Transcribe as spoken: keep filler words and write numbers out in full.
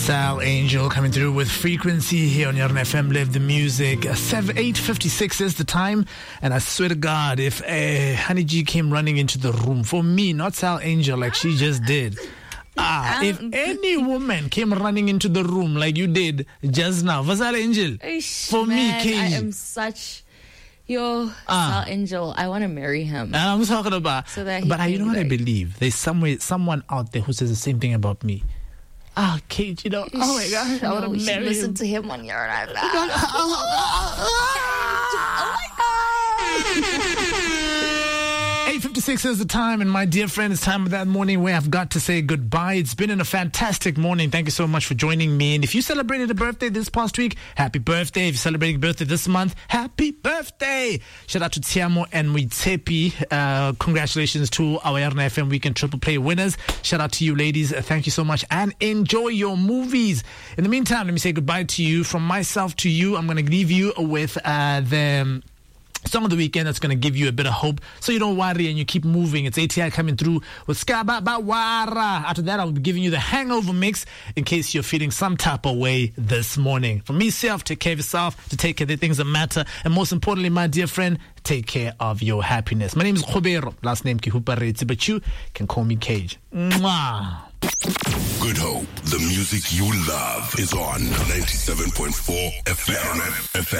Sal Angel coming through with Frequency here on Yarn F M. Live the music. eight fifty-six is the time, and I swear to God, if uh, Honey G came running into the room for me, not Sal Angel like she just did. Ah, if any woman came running into the room like you did just now, for Sal Angel, for me, K G. I am such your ah. Sal Angel. I want to marry him. I'm talking about. So that but you know what like, I believe? There's somewhere, someone out there who says the same thing about me. Ah, oh, Kate, you know, oh my gosh, I no, want to marry listen him. to him on your life. eight fifty-six is the time, and my dear friend, it's time of that morning where I've got to say goodbye. It's been a fantastic morning. Thank you so much for joining me. And if you celebrated a birthday this past week, happy birthday. If you're celebrating a birthday this month, happy birthday. Shout out to Tiamo and Muitsepi. Uh, congratulations to our Yarn F M Weekend Triple Play winners. Shout out to you ladies. Uh, thank you so much, and enjoy your movies. In the meantime, let me say goodbye to you. From myself to you, I'm going to leave you with uh, the song of the weekend that's going to give you a bit of hope so you don't worry and you keep moving. It's A T I coming through with Skaba Bawara. After that, I'll be giving you the hangover mix in case you're feeling some type of way this morning. From me, self, take care of yourself, to take care of the things that matter, and most importantly, my dear friend, take care of your happiness. My name is Khobero, last name Kihupareti, but you can call me Cage. Mwah. Good Hope, the music you love, is on ninety-seven point four F M.